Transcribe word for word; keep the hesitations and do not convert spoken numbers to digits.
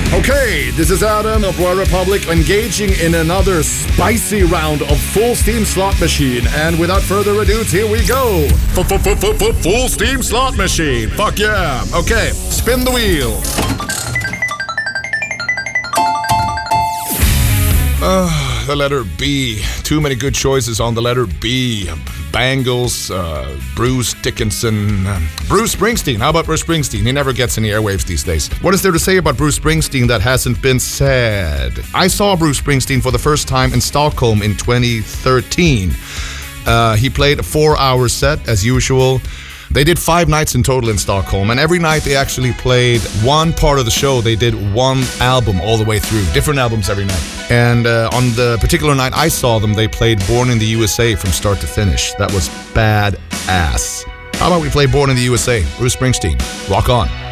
Okay, this is Adam of Royal Republic engaging in another spicy round of Full Steam Slot Machine. And without further ado, here we go. Full Steam Slot Machine. Fuck yeah. Okay, spin the wheel. Uh, the letter B. Too many good choices on the letter B. Bangles, uh, Bruce Dickinson, uh, Bruce Springsteen. How about Bruce Springsteen? He never gets any airwaves these days. What is there to say about Bruce Springsteen that hasn't been said? I saw Bruce Springsteen for the first time in Stockholm in twenty thirteen. Uh, he played a four-hour set, as usual. They did five nights in total in Stockholm, and every night they actually played one part of the show. They did one album all the way through, different albums every night. And uh, on the particular night I saw them, they played Born in the U S A from start to finish. That was badass. How about we play Born in the U S A? Bruce Springsteen, rock on.